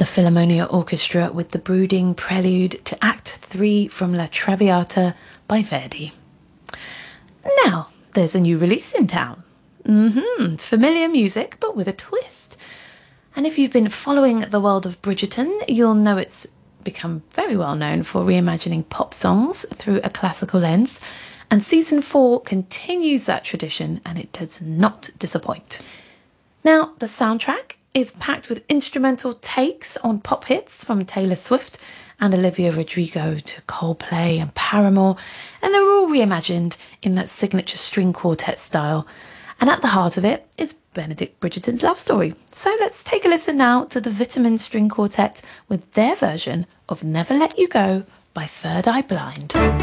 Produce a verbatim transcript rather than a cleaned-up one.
the Philharmonia Orchestra with the brooding prelude to Act three from La Traviata by Verdi. Now, there's a new release in town. Mm-hmm, familiar music, but with a twist. And if you've been following the world of Bridgerton, you'll know it's become very well known for reimagining pop songs through a classical lens. And season four continues that tradition, and it does not disappoint. Now, the soundtrack is packed with instrumental takes on pop hits from Taylor Swift and Olivia Rodrigo to Coldplay and Paramore, and they're all reimagined in that signature string quartet style. And at the heart of it is Benedict Bridgerton's love story. So let's take a listen now to the Vitamin String Quartet with their version of Never Let You Go by Third Eye Blind.